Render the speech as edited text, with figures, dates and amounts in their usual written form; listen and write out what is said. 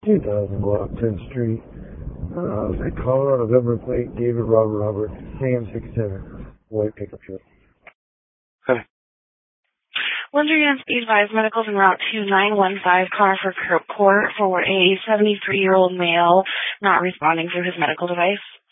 2000 block, 10th Street. Colorado November plate, David Robert, Sam 67, white pickup truck. Okay. Windsor Units be advised medicals en route to 915 Conifer Court for a 73-year-old male not responding through his medical device.